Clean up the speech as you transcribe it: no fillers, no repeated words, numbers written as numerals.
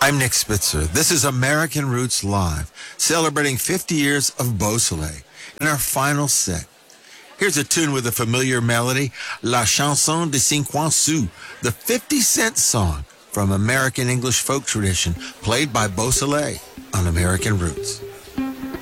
I'm Nick Spitzer. This is American Roots Live, celebrating 50 years of Beausoleil in our final set. Here's a tune with a familiar melody, La Chanson de 50 Sous, the 50-cent song from American English folk tradition, played by Beausoleil on American Roots.